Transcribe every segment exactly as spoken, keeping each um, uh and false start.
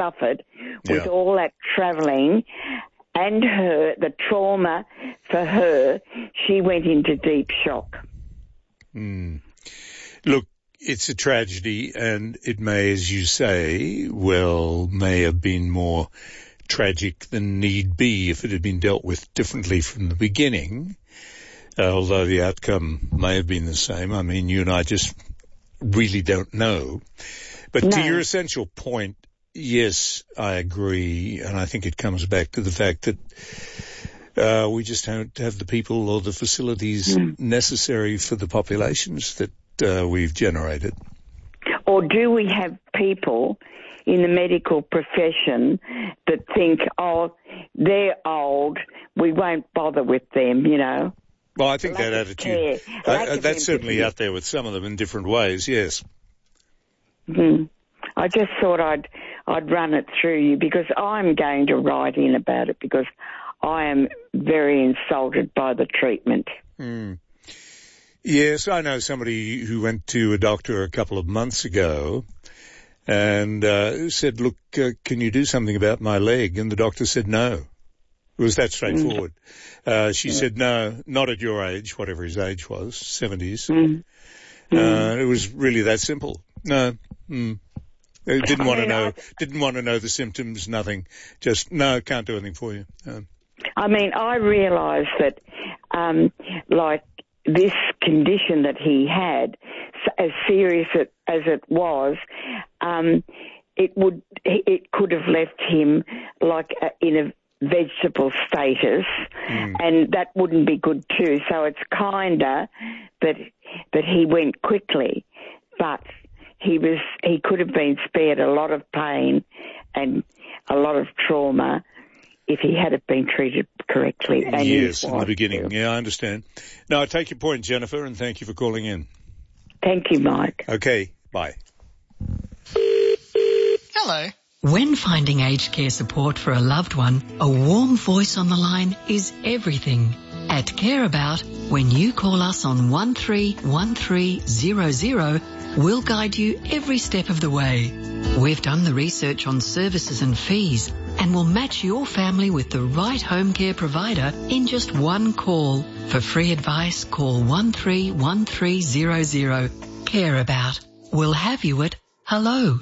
suffered with Yeah. all that travelling and her, the trauma for her, she went into deep shock. Mm. Look, it's a tragedy, and it may, as you say, well, may have been more tragic than need be if it had been dealt with differently from the beginning, uh, although the outcome may have been the same. I mean, you and I just really don't know. But No. to your essential point, yes, I agree, and I think it comes back to the fact that uh, we just don't have the people or the facilities mm. necessary for the populations that uh, we've generated. Or do we have people in the medical profession that think, oh, they're old, we won't bother with them, you know? Well, I think Lack that of attitude, care. uh, that's certainly out there with some of them in different ways, yes. Mm. I just thought I'd I'd run it through you because I'm going to write in about it because I am very insulted by the treatment. Mm. Yes, I know somebody who went to a doctor a couple of months ago and uh, said, look, uh, can you do something about my leg? And the doctor said no. It was that straightforward. Mm. Uh, she yeah. said, no, not at your age, whatever his age was, seventies. Mm. Uh, mm. It was really that simple. No. Mm. Didn't I want mean, to know, I, didn't want to know the symptoms, nothing. Just, no, can't do anything for you. No. I mean, I realise that, um, like, this condition that he had, as serious as it was, um, it would, it could have left him like a, in a vegetable status, mm. and that wouldn't be good too. So it's kinder that that he went quickly, but he was he could have been spared a lot of pain and a lot of trauma if he had been treated correctly. And yes, in the beginning. Too. Yeah, I understand. No, I take your point, Jennifer, and thank you for calling in. Thank you, Mike. Okay, bye. Hello. When finding aged care support for a loved one, a warm voice on the line is everything. At Care About, when you call us on one three one three zero zero, we'll guide you every step of the way. We've done the research on services and fees and will match your family with the right home care provider in just one call. For free advice, call one three one three zero zero. Care About. We'll have you at hello.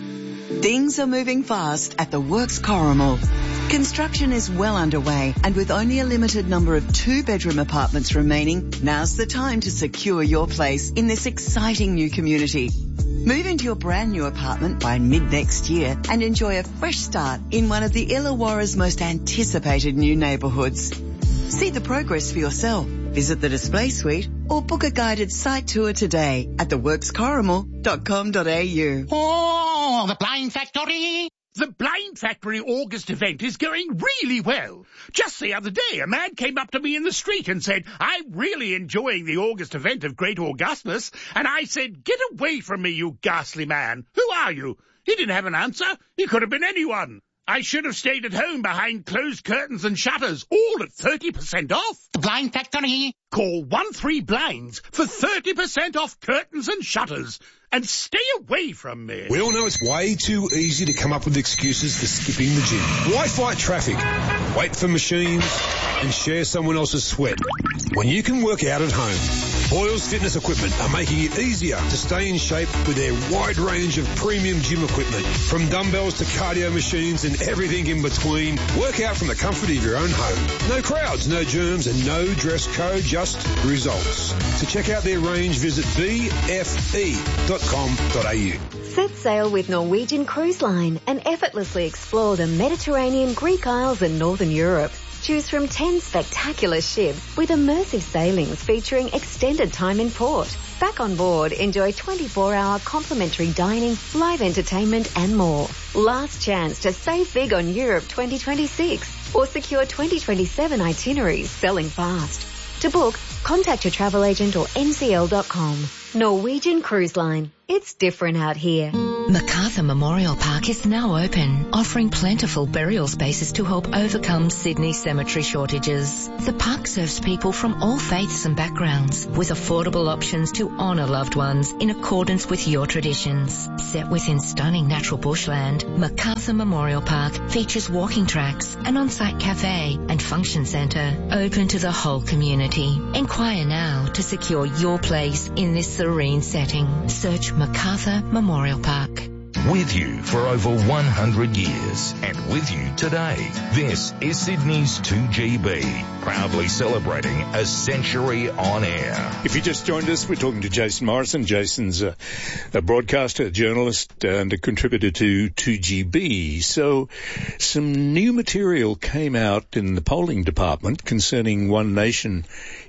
Things are moving fast at the Works Corrimal. Construction is well underway, and with only a limited number of two-bedroom apartments remaining, now's the time to secure your place in this exciting new community. Move into your brand new apartment by mid-next year and enjoy a fresh start in one of the Illawarra's most anticipated new neighbourhoods. See the progress for yourself. Visit the display suite or book a guided site tour today at the works corrimal dot com dot a u. Oh, the Blind Factory! The Blind Factory August event is going really well. Just the other day, a man came up to me in the street and said, I'm really enjoying the August event of Great Augustus. And I said, get away from me, you ghastly man. Who are you? He didn't have an answer. He could have been anyone. I should have stayed at home behind closed curtains and shutters, all at thirty percent off. The Blind Factory. Call one three blinds for thirty percent off curtains and shutters. And stay away from me. We all know it's way too easy to come up with excuses for skipping the gym. Why fight traffic, wait for machines, and share someone else's sweat when you can work out at home? Boyles Fitness Equipment are making it easier to stay in shape with their wide range of premium gym equipment. From dumbbells to cardio machines and everything in between, work out from the comfort of your own home. No crowds, no germs, and no dress code, just results. To check out their range, visit b f e dot com dot a u. Set sail with Norwegian Cruise Line and effortlessly explore the Mediterranean, Greek Isles and Northern Europe. Choose from ten spectacular ships with immersive sailings featuring extended time in port. Back on board, enjoy twenty-four hour complimentary dining, live entertainment and more. Last chance to save big on Europe twenty twenty-six or secure twenty twenty-seven itineraries selling fast. To book, contact your travel agent or n c l dot com. Norwegian Cruise Line. It's different out here. Macarthur Memorial Park is now open, offering plentiful burial spaces to help overcome Sydney's cemetery shortages. The park serves people from all faiths and backgrounds, with affordable options to honour loved ones in accordance with your traditions. Set within stunning natural bushland, Macarthur Memorial Park features walking tracks, an on-site cafe and function centre open to the whole community. Inquire now to secure your place in this serene setting. Search Macarthur Memorial Park. With you for over one hundred years and with you today. This is Sydney's two G B, proudly celebrating a century on air. If you just joined us, we're talking to Jason Morrison. Jason's a, a broadcaster, a journalist, and a contributor to two G B. So some new material came out in the polling department concerning One Nation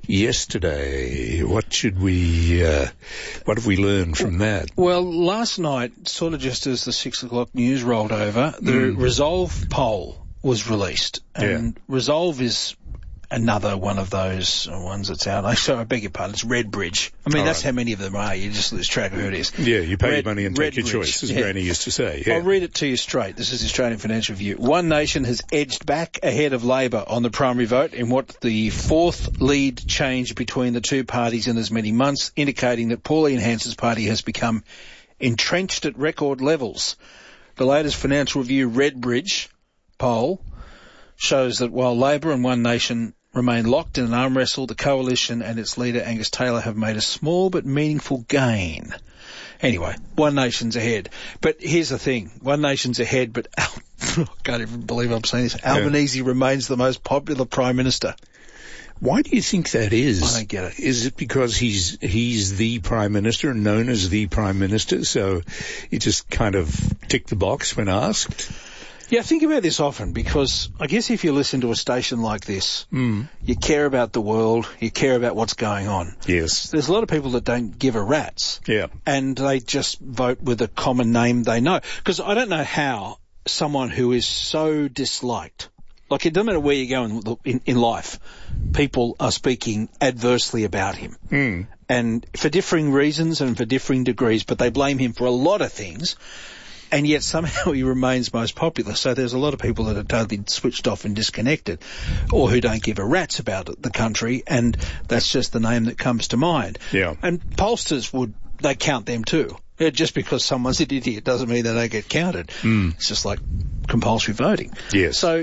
yesterday. What should we, uh, what have we learned from that? Well, last night, sort of just as the six o'clock news rolled over, the mm. Resolve poll was released. And yeah. Resolve is another one of those ones that's out. So I beg your pardon, it's Redbridge. I mean, All that's right. How many of them are. You just lose track of who it is. Yeah, you pay Red, your money and take Redbridge. your choice, as yeah. Granny used to say. Yeah. I'll read it to you straight. This is the Australian Financial Review. One Nation has edged back ahead of Labor on the primary vote in what the fourth lead change between the two parties in as many months, indicating that Pauline Hanson's party has become entrenched at record levels. The latest Financial Review Redbridge poll shows that while Labor and One Nation remain locked in an arm wrestle, the coalition and its leader Angus Taylor have made a small but meaningful gain. Anyway, One Nation's ahead. But here's the thing. One Nation's ahead, but Al- I can't even believe I'm saying this. Albanese yeah. remains the most popular Prime Minister. Why do you think that is? I don't get it. Is it because he's he's the Prime Minister, known as the Prime Minister, so he just kind of ticked the box when asked? Yeah, I think about this often because I guess if you listen to a station like this, mm. you care about the world, you care about what's going on. Yes. There's a lot of people that don't give a rat's. Yeah. And they just vote with a common name they know. Because I don't know how someone who is so disliked, like it doesn't matter where you go in, in, in life, people are speaking adversely about him. Mm. And for differing reasons and for differing degrees, but they blame him for a lot of things. And yet somehow he remains most popular. So there's a lot of people that are totally switched off and disconnected, or who don't give a rat's about it, the country, and that's just the name that comes to mind. Yeah. And pollsters would, they count them too. Yeah, just because someone's an idiot doesn't mean they don't get counted. Mm. It's just like compulsory voting. Yes. So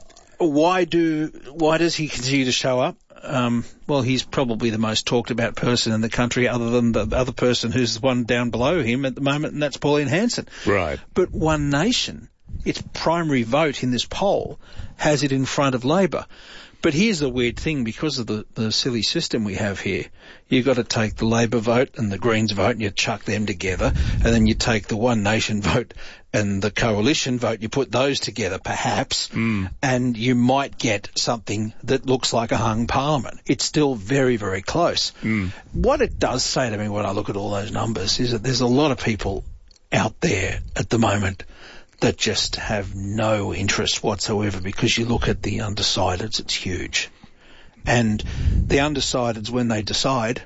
why do, why does he continue to show up? Um, well, he's probably the most talked about person in the country other than the other person who's the one down below him at the moment, and that's Pauline Hanson. Right. But One Nation, its primary vote in this poll, has it in front of Labor. But here's the weird thing, because of the, the silly system we have here, you've got to take the Labor vote and the Greens vote and you chuck them together, and then you take the One Nation vote and the coalition vote, you put those together perhaps, mm. and you might get something that looks like a hung parliament. It's still very, very close. Mm. What it does say to me when I look at all those numbers is that there's a lot of people out there at the moment that just have no interest whatsoever, because you look at the undecideds, it's huge. And the undecideds, when they decide,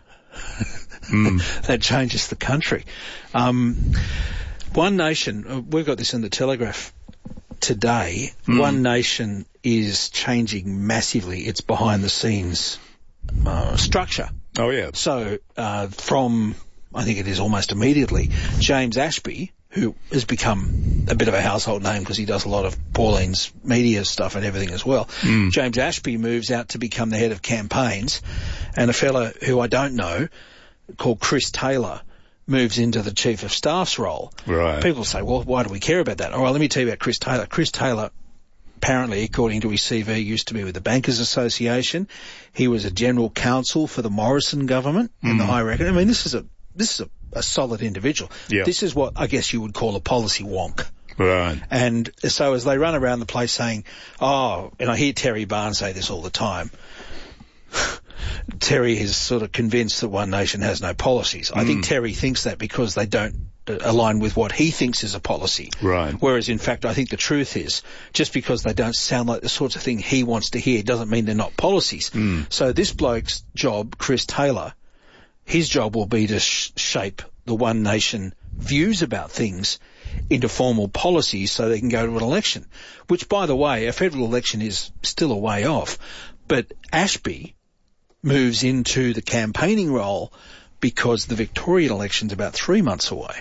mm. that changes the country. Um, One Nation, we've got this in the Telegraph today, mm. One Nation is changing massively its behind-the-scenes uh, structure. Oh, yeah. So uh, from, I think it is almost immediately, James Ashby, who has become a bit of a household name because he does a lot of Pauline's media stuff and everything as well. Mm. James Ashby moves out to become the head of campaigns, and a fellow who I don't know, called Chris Taylor, moves into the chief of staff's role. Right. People say, well, why do we care about that? All right, let me tell you about Chris Taylor. Chris Taylor, apparently, according to his C V, used to be with the Bankers Association. He was a general counsel for the Morrison government mm. in the High Record. I mean, this is a this is a, a solid individual. Yeah. This is what I guess you would call a policy wonk. Right. And so as they run around the place saying, oh, and I hear Terry Barnes say this all the time, Terry is sort of convinced that One Nation has no policies. Mm. I think Terry thinks that because they don't uh, align with what he thinks is a policy. Right. Whereas, in fact, I think the truth is, just because they don't sound like the sorts of thing he wants to hear doesn't mean they're not policies. Mm. So this bloke's job, Chris Taylor, his job will be to sh- shape the One Nation views about things into formal policies so they can go to an election, which, by the way, a federal election is still a way off. But Ashby moves into the campaigning role because the Victorian election's about three months away.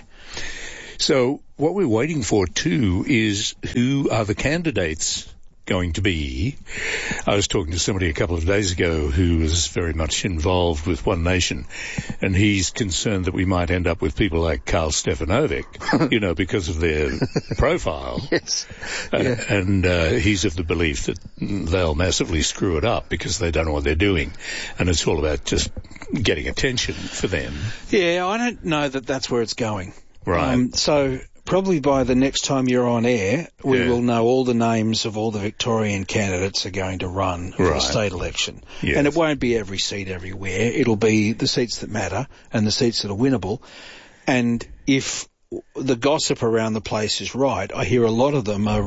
So what we're waiting for, too, is who are the candidates going to be. I was talking to somebody a couple of days ago who was very much involved with One Nation, and he's concerned that we might end up with people like Karl Stefanovic, you know, because of their profile. Yes. Uh, yeah. And uh, he's of the belief that they'll massively screw it up because they don't know what they're doing, and it's all about just getting attention for them. Yeah, I don't know that that's where it's going. Right. Um, so probably by the next time you're on air, we yeah. will know all the names of all the Victorian candidates are going to run for right. the state election. Yes. And it won't be every seat everywhere. It'll be the seats that matter and the seats that are winnable. And if the gossip around the place is right, I hear a lot of them are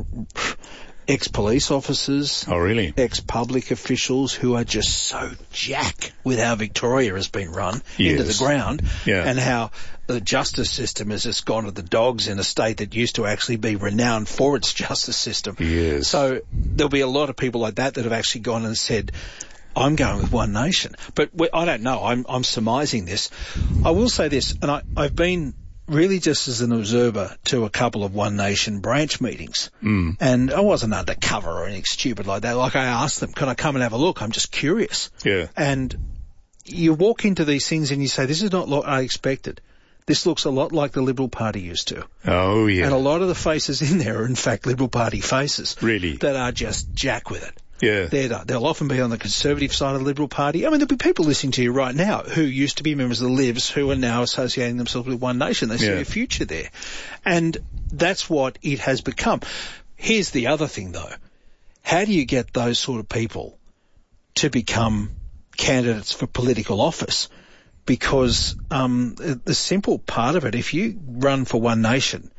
ex-police officers, oh really, ex-public officials who are just so jack with how Victoria has been run yes. into the ground, yeah. and how the justice system has just gone to the dogs in a state that used to actually be renowned for its justice system. Yes. So there'll be a lot of people like that that have actually gone and said, I'm going with One Nation. But we, I don't know, I'm, I'm surmising this. I will say this, and I, I've been really just as an observer to a couple of One Nation branch meetings. Mm. And I wasn't undercover or anything stupid like that. Like, I asked them, can I come and have a look? I'm just curious. Yeah. And you walk into these things and you say, this is not what I expected. This looks a lot like the Liberal Party used to. Oh, yeah. And a lot of the faces in there are, in fact, Liberal Party faces. Really? That are just jack with it. Yeah. They're, they'll often be on the Conservative side of the Liberal Party. I mean, there'll be people listening to you right now who used to be members of the Libs who are now associating themselves with One Nation. They see yeah. a future there. And that's what it has become. Here's the other thing, though. How do you get those sort of people to become candidates for political office? Because um, the simple part of it, if you run for One Nation,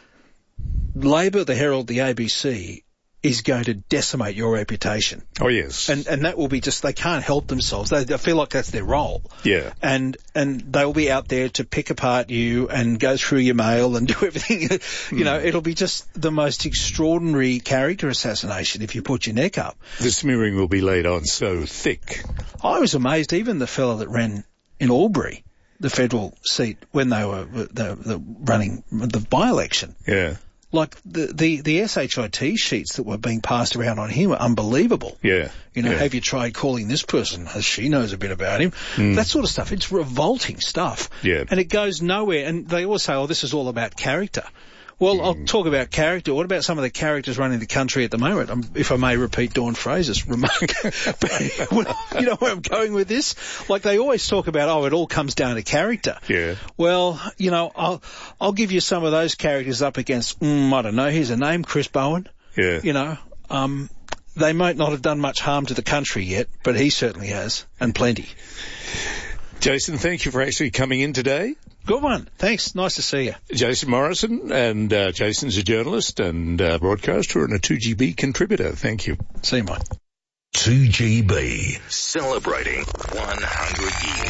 Labor, the Herald, the A B C is going to decimate your reputation. Oh, yes. And and that will be just, they can't help themselves. They, they feel like that's their role. Yeah. And and they'll be out there to pick apart you and go through your mail and do everything. You mm. know, it'll be just the most extraordinary character assassination if you put your neck up. The smearing will be laid on so thick. I was amazed, even the fellow that ran in Albury, the federal seat, when they were the, the running the by-election. Yeah. Like, the, the, the S H I T sheets that were being passed around on him are unbelievable. Yeah. You know, yeah. have you tried calling this person as she knows a bit about him? Mm. That sort of stuff. It's revolting stuff. Yeah. And it goes nowhere. And they always say, oh, this is all about character. Well, mm. I'll talk about character. What about some of the characters running the country at the moment? Um, if I may repeat Dawn Fraser's remark. But, you know where I'm going with this? Like, they always talk about, oh, it all comes down to character. Yeah. Well, you know, I'll I'll give you some of those characters up against, mm, I don't know, here's a name, Chris Bowen. Yeah. You know, um, they might not have done much harm to the country yet, but he certainly has, and plenty. Jason, thank you for actually coming in today. Good one. Thanks. Nice to see you. Jason Morrison, and uh, Jason's a journalist and uh, broadcaster and a two G B contributor. Thank you. See you, mate. two G B, celebrating one hundred years.